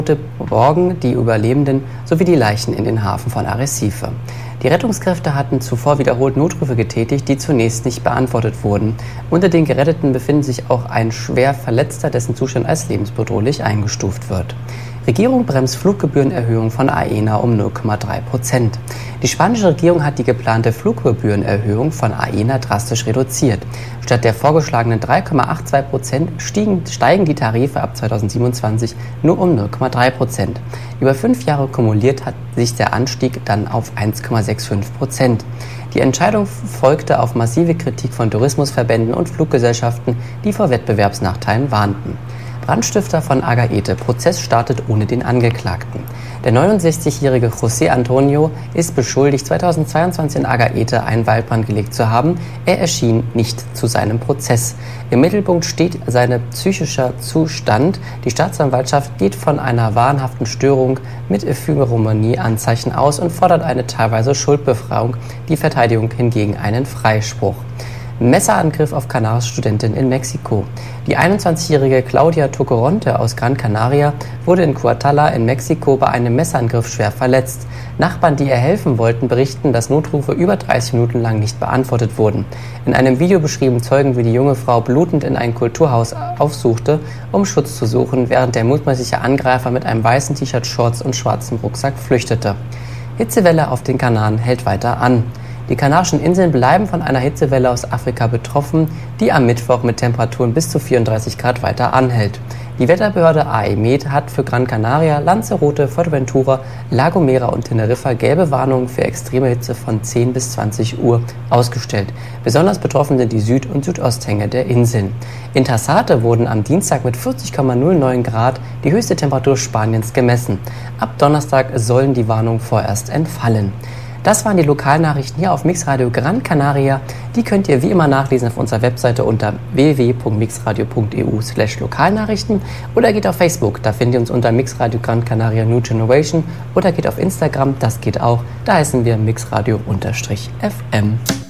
borgen die Überlebenden sowie die Leichen in den Hafen von Arrecife. Die Rettungskräfte hatten zuvor wiederholt Notrufe getätigt, die zunächst nicht beantwortet wurden. Unter den Geretteten befindet sich auch ein schwer Verletzter, dessen Zustand als lebensbedrohlich eingestuft wird. Regierung bremst Fluggebührenerhöhung von Aena um 0,3%. Die spanische Regierung hat die geplante Fluggebührenerhöhung von Aena drastisch reduziert. Statt der vorgeschlagenen 3,82% steigen die Tarife ab 2027 nur um 0,3%. Über 5 Jahre kumuliert hat sich der Anstieg dann auf 1,65%. Die Entscheidung folgte auf massive Kritik von Tourismusverbänden und Fluggesellschaften, die vor Wettbewerbsnachteilen warnten. Brandstifter von Agaete. Prozess startet ohne den Angeklagten. Der 69-jährige José Antonio ist beschuldigt, 2022 in Agaete einen Waldbrand gelegt zu haben. Er erschien nicht zu seinem Prozess. Im Mittelpunkt steht sein psychischer Zustand. Die Staatsanwaltschaft geht von einer wahnhaften Störung mit Ephemomanie-Anzeichen aus und fordert eine teilweise Schuldbefreiung, die Verteidigung hingegen einen Freispruch. Messerangriff auf kanarische Studentin in Mexiko. Die 21-jährige Claudia Tocoronte aus Gran Canaria wurde in Cuautla in Mexiko bei einem Messerangriff schwer verletzt. Nachbarn, die ihr helfen wollten, berichten, dass Notrufe über 30 Minuten lang nicht beantwortet wurden. In einem Video beschrieben Zeugen, wie die junge Frau blutend in ein Kulturhaus aufsuchte, um Schutz zu suchen, während der mutmaßliche Angreifer mit einem weißen T-Shirt, Shorts und schwarzem Rucksack flüchtete. Hitzewelle auf den Kanaren hält weiter an. Die Kanarischen Inseln bleiben von einer Hitzewelle aus Afrika betroffen, die am Mittwoch mit Temperaturen bis zu 34 Grad weiter anhält. Die Wetterbehörde AEMET hat für Gran Canaria, Lanzarote, Fuerteventura, La Gomera und Teneriffa gelbe Warnungen für extreme Hitze von 10 bis 20 Uhr ausgestellt. Besonders betroffen sind die Süd- und Südosthänge der Inseln. In Tassate wurden am Dienstag mit 40,09 Grad die höchste Temperatur Spaniens gemessen. Ab Donnerstag sollen die Warnungen vorerst entfallen. Das waren die Lokalnachrichten hier auf Mixradio Gran Canaria. Die könnt ihr wie immer nachlesen auf unserer Webseite unter www.mixradio.eu/Lokalnachrichten oder geht auf Facebook, da findet ihr uns unter Mixradio Gran Canaria New Generation oder geht auf Instagram, das geht auch, da heißen wir Mixradio_FM.